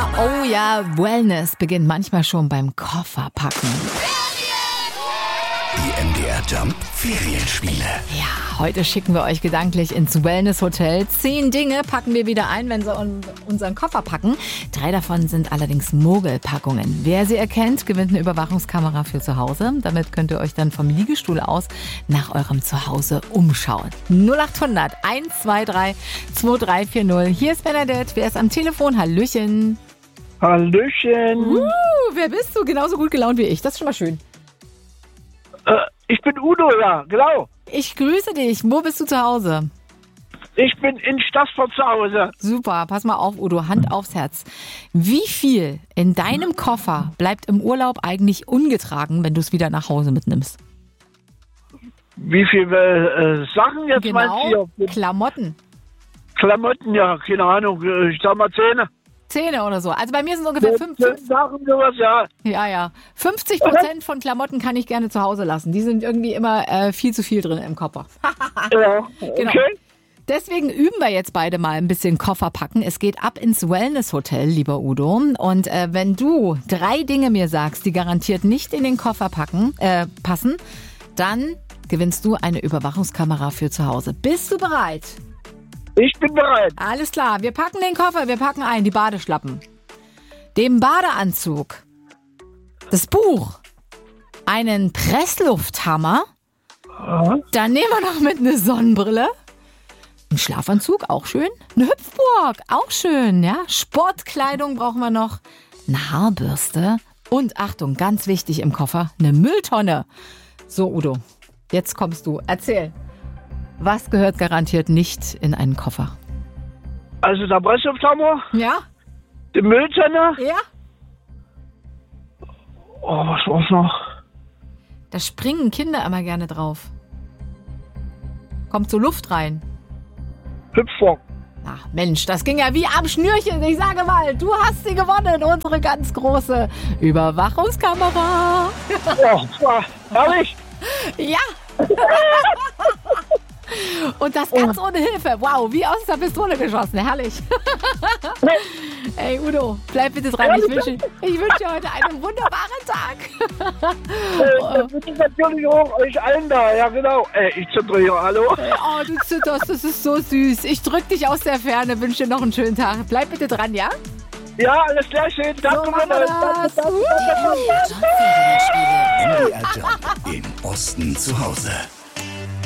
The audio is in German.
oh ja, Wellness beginnt manchmal schon beim Kofferpacken. Die MDR Jump Ferienspiele. Ja, heute schicken wir euch gedanklich ins Wellness-Hotel. 10 Dinge packen wir wieder ein, wenn sie unseren Koffer packen. 3 davon sind allerdings Mogelpackungen. Wer sie erkennt, gewinnt eine Überwachungskamera für zu Hause. Damit könnt ihr euch dann vom Liegestuhl aus nach eurem Zuhause umschauen. 0800 123 2340. Hier ist Bernadette. Wer ist am Telefon? Hallöchen. Hallöchen. Wer bist du? Genauso gut gelaunt wie ich. Das ist schon mal schön. Ich bin Udo, ja, genau. Ich grüße dich. Wo bist du zu Hause? Ich bin in Stassfurt zu Hause. Super, pass mal auf, Udo, Hand aufs Herz. Wie viel in deinem Koffer bleibt im Urlaub eigentlich ungetragen, wenn du es wieder nach Hause mitnimmst? Wie viele Sachen jetzt meinst du? Hier? Klamotten. Klamotten, ja, keine Ahnung. Ich sag mal 10. 10 oder so. Also bei mir sind es ungefähr 50. Sachen, sowas, ja. Ja. 50% von Klamotten kann ich gerne zu Hause lassen. Die sind irgendwie immer viel zu viel drin im Koffer. Ja, okay. Genau. Deswegen üben wir jetzt beide mal ein bisschen Koffer packen. Es geht ab ins Wellness-Hotel, lieber Udo. Und wenn du 3 Dinge mir sagst, die garantiert nicht in den Koffer passen, dann gewinnst du eine Überwachungskamera für zu Hause. Bist du bereit? Ich bin bereit. Alles klar, wir packen den Koffer, wir packen ein, die Badeschlappen, den Badeanzug, das Buch, einen Presslufthammer, dann nehmen wir noch mit eine Sonnenbrille, einen Schlafanzug, auch schön, eine Hüpfburg, auch schön, ja, Sportkleidung brauchen wir noch, eine Haarbürste und, Achtung, ganz wichtig im Koffer, eine Mülltonne. So, Udo, jetzt kommst du, erzähl. Was gehört garantiert nicht in einen Koffer? Also der Presslufthammer, Ja? die Mülltonne. Ja? Oh, was war's noch? Da springen Kinder immer gerne drauf. Kommt so Luft rein. Hüpfburg. Ach Mensch, das ging ja wie am Schnürchen. Ich sage mal, du hast sie gewonnen. Unsere ganz große Überwachungskamera. Ja, herrlich. Ja. Und das ganz ohne Hilfe. Wow, wie aus der Pistole geschossen. Herrlich. Ey, Udo, bleib bitte dran. Ich wünsche dir heute einen wunderbaren Tag. Das wünsche ich natürlich auch euch allen da. Ja, genau. Ich zittere hier. Hallo. Oh, du zitterst. Das ist so süß. Ich drück dich aus der Ferne. Wünsche dir noch einen schönen Tag. Bleib bitte dran, ja? Ja, alles klar. Schön. Danke. So MDR Jump im Osten zu Hause.